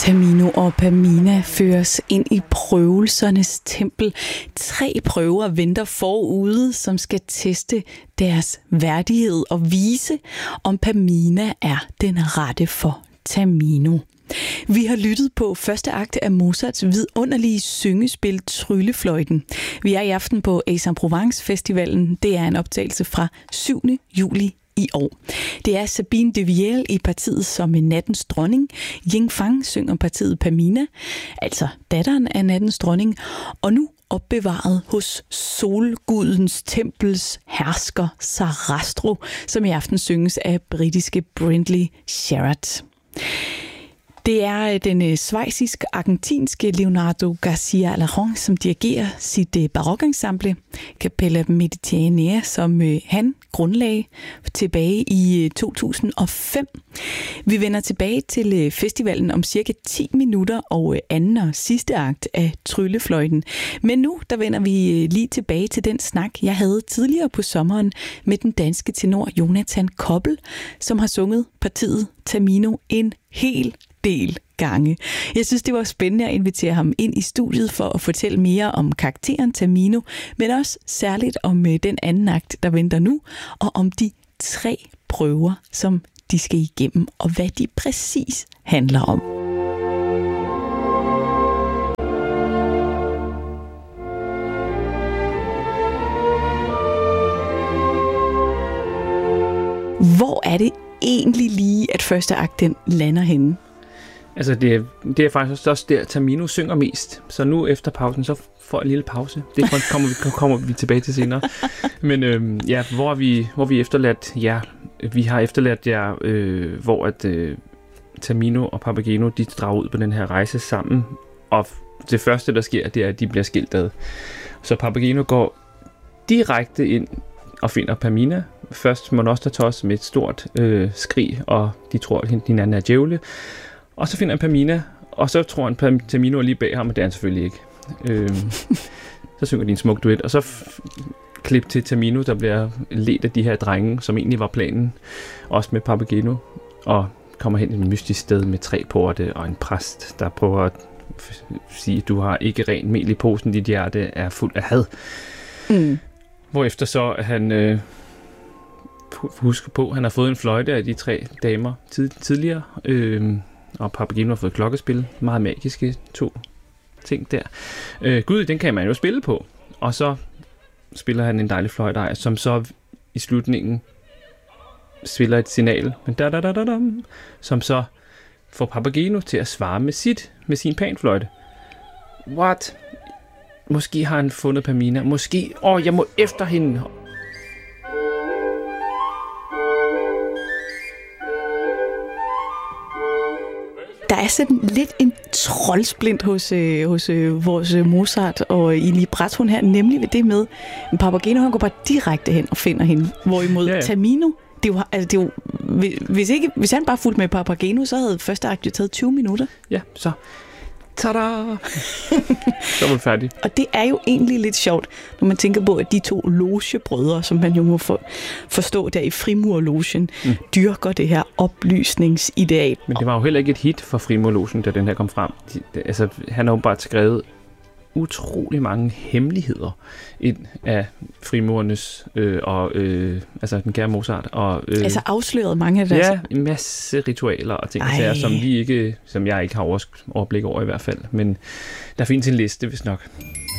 Tamino og Pamina føres ind i prøvelsernes tempel. 3 prøver venter forude, som skal teste deres værdighed og vise, om Pamina er den rette for Tamino. Vi har lyttet på første akt af Mozarts vidunderlige syngespil Tryllefløjten. Vi er i aften på Aix-en-Provence Festivalen. Det er en optagelse fra 7. juli i år. Det er Sabine de Viel i partiet som Nattens Dronning. Ying Fang synger partiet Pamina, altså datteren af Nattens Dronning, og nu opbevaret hos solgudens tempels hersker Sarastro, som i aften synges af britiske Brindley Sherratt. Det er den schweizisk-argentinske Leonardo Garcia Alarcón, som dirigerer sit barokensemble Capella Mediterranea, som han grundlagde tilbage i 2005. Vi vender tilbage til festivalen om cirka 10 minutter og anden og sidste akt af Tryllefløjten. Men nu der vender vi lige tilbage til den snak, jeg havde tidligere på sommeren med den danske tenor Jonathan Koppel, som har sunget partiet Tamino en hel del gange. Jeg synes, det var spændende at invitere ham ind i studiet for at fortælle mere om karakteren Tamino, men også særligt om den anden akt, der venter nu, og om de 3 prøver, som de skal igennem, og hvad de præcis handler om. Hvor er det egentlig lige, at første akt den lander henne? Altså, det er faktisk også der, Tamino synger mest. Så nu efter pausen, så får jeg en lille pause. Det kommer vi tilbage til senere. Men hvor vi efterladt jer. Vi har efterladt jer, hvor at Tamino og Papageno, de drager ud på den her rejse sammen. Og det første, der sker, det er, at de bliver skilt ad. Så Papageno går direkte ind og finder Pamina. Først Monostatos med et stort skrig, og de tror, at hinanden er djævle. Og så finder han Pamina, og så tror han, Tamino er lige bag ham, og det er han selvfølgelig ikke. Så synger de en smuk duet, og så klip til Tamino, der bliver ledt af de her drenge, som egentlig var planen, også med Papageno, og kommer hen til et mystisk sted med 3 porte og en præst, der prøver at sige, at du har ikke rent mel i posen, dit hjerte er fuld af had. Hvorefter så han husker på, at han har fået en fløjte af de 3 damer tidligere, og Papageno har fået klokkespil. Meget magiske 2 ting der. Gud, den kan man jo spille på. Og så spiller han en dejlig fløjte, som så i slutningen spiller et signal, som så får Papageno til at svare med sin panfløjte. What? Måske har han fundet Pamina. Måske, jeg må efter hende. Der er sådan lidt en troldsplint hos vores Mozart og i librettoen her, nemlig ved det med, at Papageno han går bare direkte hen og finder hende, hvorimod Tamino, det er jo hvis han bare fulgte med Papageno, så havde første akt jo taget 20 minutter. Ja, så tada! Så var det færdigt. Og det er jo egentlig lidt sjovt, når man tænker på, at de 2 logebrødre, som man jo må forstå der i Frimurlogen, dyrker det her oplysningsideal. Men det var jo heller ikke et hit for Frimurlogen, da den her kom frem. Han har jo bare skrevet utrolig mange hemmeligheder ind af frimurernes den kære Mozart. Og, afsløret mange af deres... Ja, en masse ritualer og ting, som jeg ikke har overblik over i hvert fald. Men der findes en liste, hvis nok.